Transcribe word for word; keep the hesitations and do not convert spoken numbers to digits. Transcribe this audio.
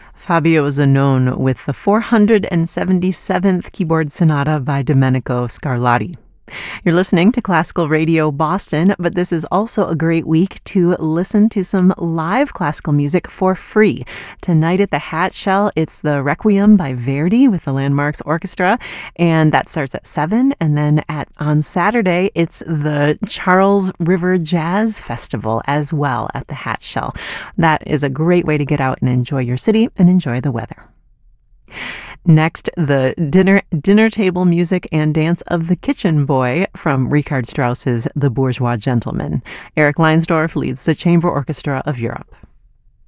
Fabio Zanone with the four hundred seventy-seventh Keyboard Sonata by Domenico Scarlatti. You're listening to Classical Radio Boston, but this is also a great week to listen to some live classical music for free. Tonight at the Hat Shell, it's the Requiem by Verdi with the Landmarks Orchestra, and that starts at seven. And then at on Saturday, it's the Charles River Jazz Festival as well at the Hat Shell. That is a great way to get out and enjoy your city and enjoy the weather. Next, the dinner dinner table music and dance of the Kitchen Boy from Richard Strauss's The Bourgeois Gentleman. Eric Leinsdorf leads the Chamber Orchestra of Europe.